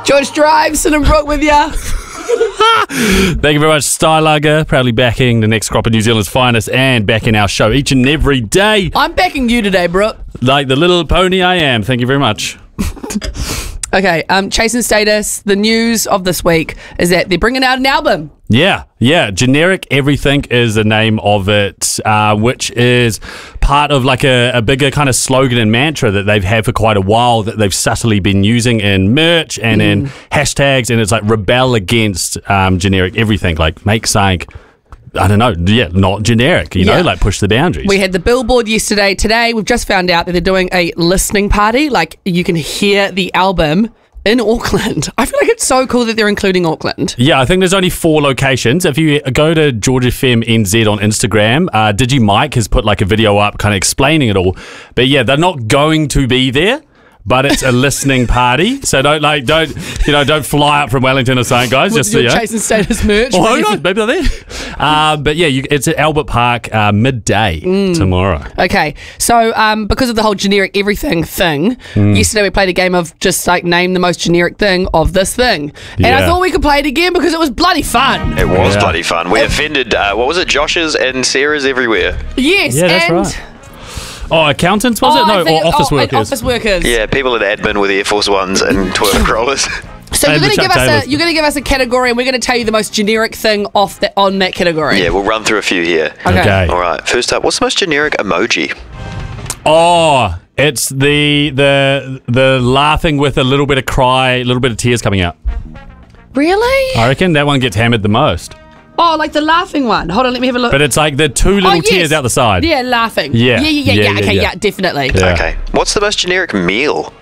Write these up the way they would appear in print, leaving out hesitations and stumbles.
George Drives and Brooke with ya. Thank you very much, Stylager, proudly backing the next crop of New Zealand's finest and backing our show each and every day. I'm backing you today, Brooke. Like the little pony I am. Thank you very much. Okay, Chasing Status, the news of this week is that they're bringing out an album. Yeah. Generic Everything is the name of it, which is part of like a bigger kind of slogan and mantra that they've had for quite a while that they've subtly been using in merch and in hashtags, and it's like rebel against generic everything, like make something, I don't know, not generic, you know, like push the boundaries. We had the billboard yesterday. Today, we've just found out that they're doing a listening party. Like, you can hear the album in Auckland. I feel like it's so cool that they're including Auckland. Yeah, I think there's only 4 locations. If you go to George FM NZ on Instagram, Digi Mike has put like a video up kind of explaining it all. But yeah, they're not going to be there. But it's a listening party, so don't fly up from Wellington or something, guys. With just your Chasing Status merch. Oh, who knows? Maybe they're there. But yeah, it's at Albert Park midday tomorrow. Okay, so because of the whole generic everything thing, yesterday we played a game of just like name the most generic thing of this thing, and I thought we could play it again because it was bloody fun. It was bloody fun. We offended what was it, Josh's and Sarah's everywhere. Yes, yeah, that's right. Oh, accountants, was it? No, or office workers. Office workers. Yeah, people in admin with Air Force Ones and toilet rollers. So you're going to give us a category, and we're going to tell you the most generic thing on that category. Yeah, we'll run through a few here. Okay. All right. First up, what's the most generic emoji? Oh, it's the laughing with a little bit of cry, a little bit of tears coming out. Really? I reckon that one gets hammered the most. Oh, like the laughing one. Hold on, let me have a look. But it's like the 2 little tears out the side. Yeah, laughing. Yeah. Okay, definitely. Yeah. Okay. What's the most generic meal?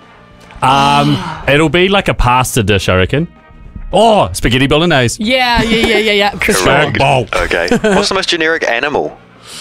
It'll be like a pasta dish, I reckon. Oh, spaghetti bolognese. Yeah. For sure. Bowl. Okay. What's the most generic animal?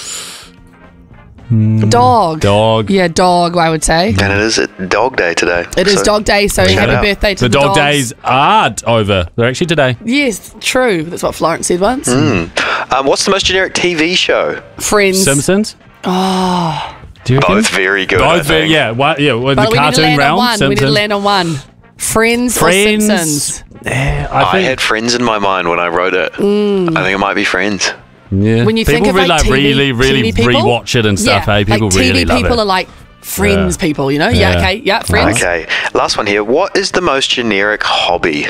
Dog. Yeah, dog, I would say. And it is Dog Day today. It is Dog Day, so happy birthday to the dog dogs. days aren't over. They're actually today. Yes, true. That's what Florence said once. What's the most generic TV show? Friends. Simpsons. Oh. Do you reckon? Both very good. Both very, yeah. With But the cartoon realm, we need to land on one. Friends or Simpsons? Yeah, I had Friends in my mind when I wrote it. I think it might be Friends. Yeah. When you think of like really TV people, rewatch it and stuff. Hey, people like really TV love it. people are like Friends people, you know? Yeah, okay, yeah, Friends. Okay, last one here. What is the most generic hobby?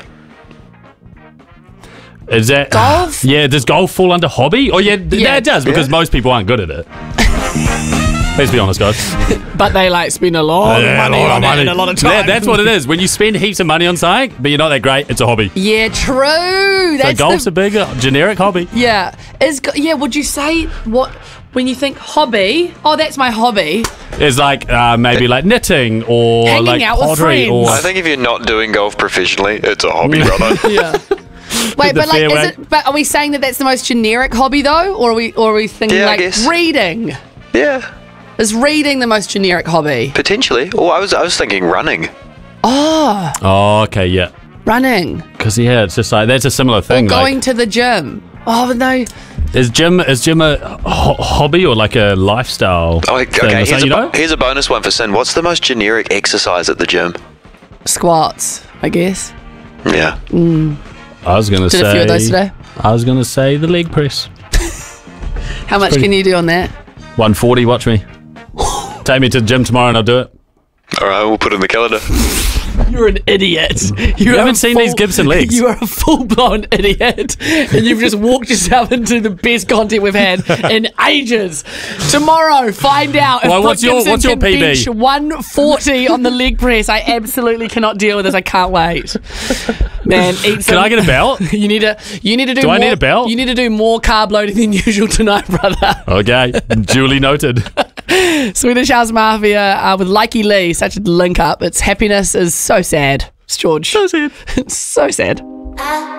Is that golf? Yeah, does golf fall under hobby? Oh yeah, it does because most people aren't good at it. Let's be honest, guys. But they like spend a lot of money on it and a lot of time. Yeah, that's what it is. When you spend heaps of money on something, but you're not that great, it's a hobby. Yeah, true. So golf's a big generic hobby. Yeah. Would you say when you think hobby? Oh, that's my hobby. It's like maybe like knitting or hanging like out pottery with I think if you're not doing golf professionally, it's a hobby, brother. Yeah. Wait, but like, but are we saying that that's the most generic hobby though, or are we thinking like reading? Yeah. Is reading the most generic hobby? Potentially. Oh, I was thinking running. Oh, okay, yeah. Running. Because it's just like that's a similar thing. Or going to the gym. Oh, but no. Is gym a hobby or like a lifestyle? Oh, okay. Thing, here's a bonus one for Sin. What's the most generic exercise at the gym? Squats, I guess. Yeah. I was gonna say. Did a few of those today. I was gonna say the leg press. How much can you do on that? 140. Watch me. Take me to the gym tomorrow and I'll do it. All right, we'll put it in the calendar. You're an idiot. You haven't seen these Gibson legs. You are a full-blown idiot, and you've just walked yourself into the best content we've had in ages. Tomorrow, find out if what's your can PB? bench 140 on the leg press. I absolutely cannot deal with this. I can't wait. Man, eat some. Can I get a belt? You need to do. I need a belt? You need to do more carb loading than usual tonight, brother. Okay, duly noted. Swedish House Mafia with Likey Lee, such a link up. Its happiness is so sad. It's George. So sad. It's so sad.